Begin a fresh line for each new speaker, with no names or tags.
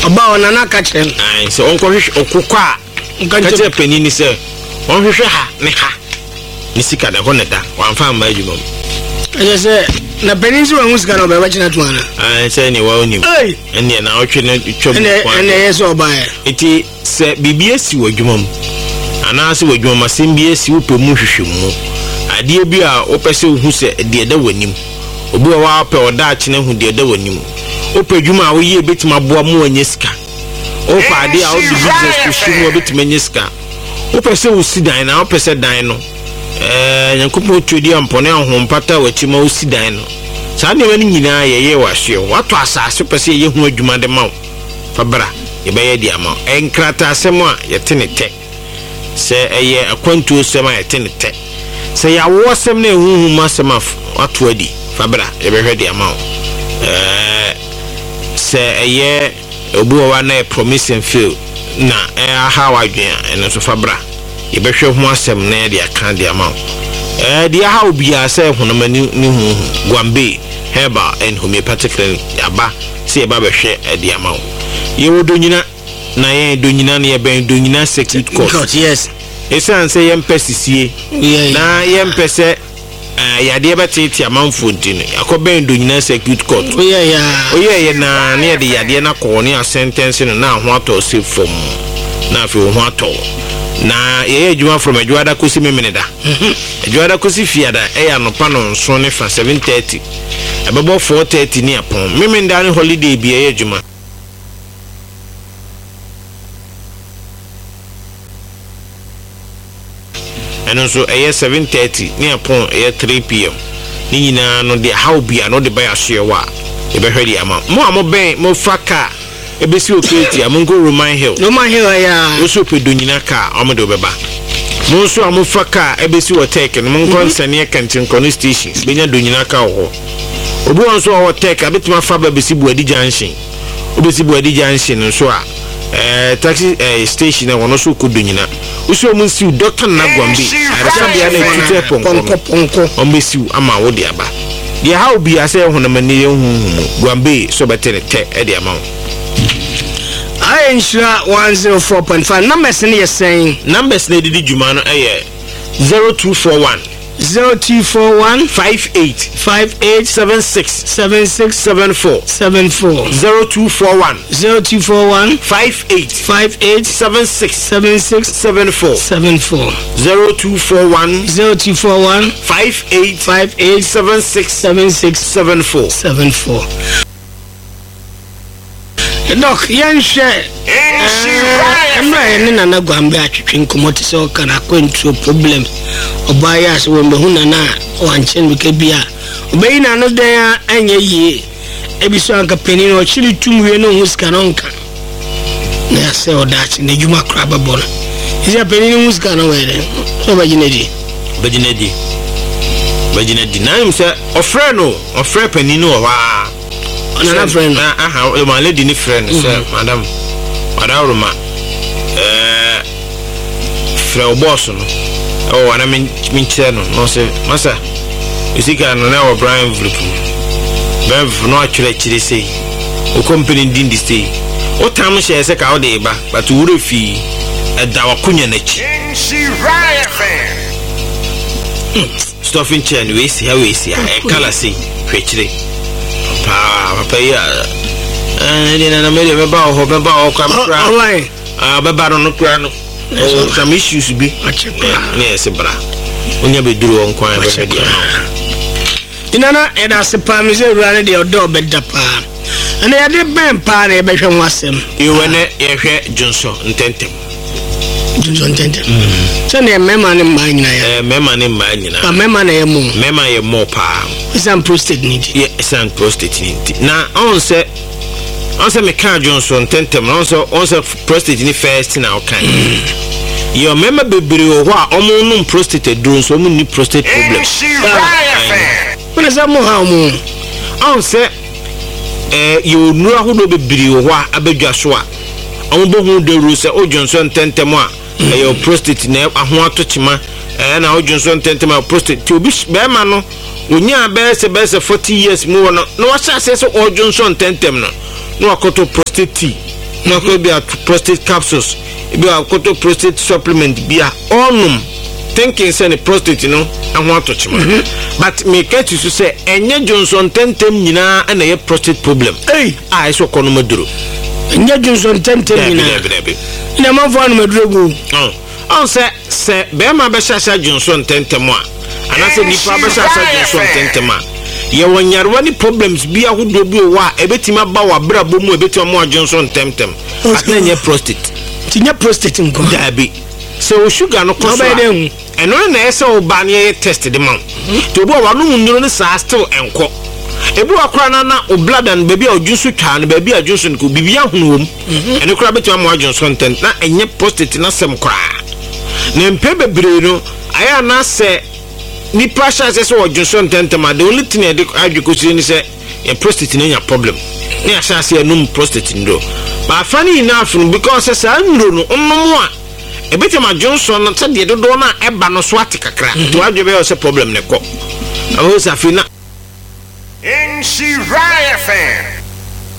oba ona na ka kyerɛ
ai se onko hwehwe okukɔ a nka kyerɛ panini sɛ on hwehwe ha ne ha ni sika da hɔ ne da wamfa ma adwuma mu
ɛyɛ sɛ na panini so wanhu sika na ɔbɛba kyena to ana
ai sɛ ni wa onim ɛne na ɔtwe ne twam
ɛne ɛyɛ sɛ ɔbaɛ
eti sɛ bibia si w'adwuma mu ana sɛ w'adwuma ma sɛm bia si wopɛ mu hwehwe mu adeɛ bi a wopɛ sɛ wohu sɛ deɛ da w'anim obi wa wapɛ ɔda akyene hu deɛ da w'anim wopɛ adwuma a woyɛ betim aboa mu anya sika wopɛ adeɛ a wode business pursue mu betim anya sika wopɛ sɛ wosi dan na wopɛ sɛ dan no nyankopɔn twodi ampɔne ahompata w'akyi ma wosi dan no saa nneɛma no nyinaa yɛyɛ wɔ ahyeɛ wato asase pɛ sɛ yɛyɛ ho adwuma de ma wo fa bra yɛbɛyɛ de ama wo ɛnkrata asɛm a yɛte ne tɛ sɛ ɛyɛ akwantuo sɛm a yɛte ne tɛ sɛ yɛawoɔ sɛm na ɛhuhu ma asɛm a wato adi fa bra yɛbɛhwɛ de ama wo sɛ ɛyɛ obi wɔ wa na promise and fail na aha wadwen ɛno so fa bra yɛbɛhwɛ ho asɛm na yɛde aka de ama wo de aha obiara sɛ honoma ne huhu Gwambe Herbal and Homeopathic Clinic yaba sɛ yɛba bɛhwɛ de ama wo yɛwɔ donyina na yɛn donyina na yɛbɛn donyina circuit court
yes
ɛsiane sɛ yɛmpɛ sisie na yɛmpɛ sɛ yadeɛ bɛtete amanfo ntino akɔbɛn donyina circuit court oyɛ na ne yɛde yadeɛ na kɔ ne sentence no na ho atɔ se fam na afei ho atɔ na yɛyɛ adwuma from adwada kosi memeneda adwada kosi fiada ɛyɛ anopa no nso ne fa 7:30 ɛbɛbɔ 4:30 ne apɔn memenda ne holiday bi ɛyɛ adwuma ɛno nso ɛyɛ 7:30 ne apɔn ɛyɛ 3 p.m. ne nyinaa no de how bia no de bɛyɛ ahyeɛ wa ɛbɛhwɛ de ama mo a mo bɛn mo fa car ebesi oketi amonko Roman Hill
ya
oso pedo nyina car amode obeba mo nso a mo fa car ebesi hotek no mo nko nsane kantin kono station benya do nyina car ho obi won so hotek abetima fa ba besi buadi junction obesi buadi junction nso a taxi station na wono so kodo nyina uso mo nsi doctor na Gwambe aresa bia na tute ponko ombesi ama wo de aba de how bia sɛ honamani ye huhu Gwambe so betere te e de ama
I insure 104.5 numbers in your saying
numbers ne didi juma no 0241
0241
58 76 74 0241 58 76 74 0241 58 76 74
Doc, yan share. Emra na Gwambe atwetwe nkomote se o kana kwantu problem. Obayas wo mbe huna na wanchen bika bia. Obayi na no dan anya yie. Ebiso anka pani no chiri tumwe no huska no nka. Na se odachi na juma kra babon. Isi pani no huska no were. So bajinedi. Bajinedi
na im se ofre no, ofre pani no wa.
Another friend.
My lady ni friend sir, madam. Wadawruma. Frau boss no. Oh, ana min cheno no say, masa. Isika no na Brian Vlupu. Bev no actually say. O company din di stay. O tam share say ka o de ba, but wure fi da wakunya na chi. Stuffing chain we see how we see. E kala say hwechire. Papa ya na me be ba ho kwa
online
be ba no kura no some issues bi yes bra onya be duru on kwan be dia
inana e da se pa me se rane de odo be da pa ana ya de ben pa na be hwe wasem
iwe ne ye hwe Johnson ntentem
so ne mema ne ma nyina ya
mema ne ma nyina
pa mema na ye
mo pa
some prostate need
some prostate need na on say me can Johnson tentem on say prostate ni first na okay your mema bebre ho a omo num prostate duro so omo ni prostate problem
when is mo ha mo
on say you nura ho do bebre ho a abadwa so a omo bo hu de ru say o Johnson tentem a your prostate na aho atochima na o Johnson tentem a prostate ti obi be ma no onya bese 40 years mu no na wa sase so o Johnson tentem no na wakoto prostate na ko bi a prostate capsules bi a koto prostate supplement bi a onum thinking say the prostate no and want to chima but me get to say enye Johnson tentem nyina na ye prostate problem I so kono maduro
enye Johnson tentem nyina na manfo no maduro go on say be ma be sha Johnson tentem a ana say nipa be sha Johnson tentem a ye wonyarwa ni problems bi ahodo bi o wa ebetima ba wa brabo mu ebetima mo Johnson tentem at na prostate tinya prostate nko
dabi so sugar no koso eno na ese oba na ye test de man to obo wa no nuro ne sa still enko ebi akora na o blood and baby a juice twa na baby a juice ko bibia hunu wom eno kora betima mo Johnson tent na enye prostate na sem kora na mpe bebre no aya na se ni pressure say so Johnson tent ma the only thing e adwukosi ni say e prostate na nya problem na ya sha se enum prostate ndo ba fani enough because say nuro no onnom a ebetima Johnson na tade dodo na eba no so ate kakra to adwebe o se problem ne ko aho safina
in Shiraya fan